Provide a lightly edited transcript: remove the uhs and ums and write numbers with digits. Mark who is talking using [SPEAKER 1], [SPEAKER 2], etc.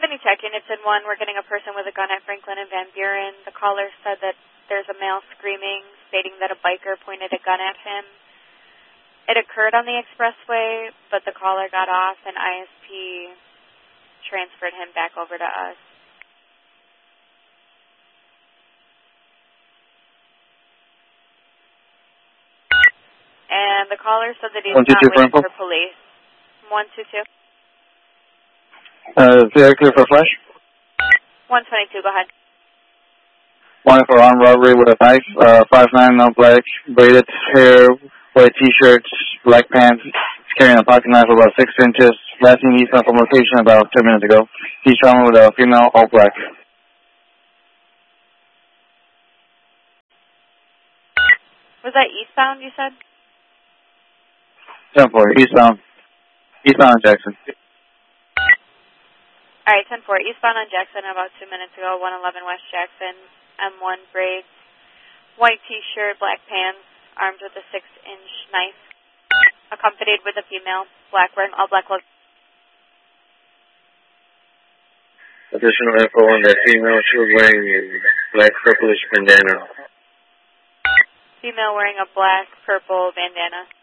[SPEAKER 1] have any check-in? It's in 1. We're getting a person with a gun at Franklin and Van Buren. The caller said that there's a male screaming, stating that a biker pointed a gun at him. It occurred on the expressway, but the caller got off and ISP transferred him back over to us. And the caller said that he was not waiting for police. 122.
[SPEAKER 2] Very clear for flash.
[SPEAKER 1] 122, go ahead.
[SPEAKER 2] One for armed robbery with a knife, 5'9", no black, braided hair, white t-shirts, black pants, carrying a pocket knife about 6 inches. Last seen eastbound from location about 10 minutes ago. He's traveling with a female, all black.
[SPEAKER 1] Was that eastbound, you said?
[SPEAKER 2] 10-4, eastbound. Eastbound on Jackson.
[SPEAKER 1] All right, 10-4, eastbound on Jackson about 2 minutes ago, 111 West Jackson, M1 braids, white t-shirt, black pants, armed with a 6-inch knife, accompanied with a female, black, wearing all black clothes.
[SPEAKER 3] Additional info on that female, she was wearing a black purplish bandana.
[SPEAKER 1] Female wearing a black, purple bandana.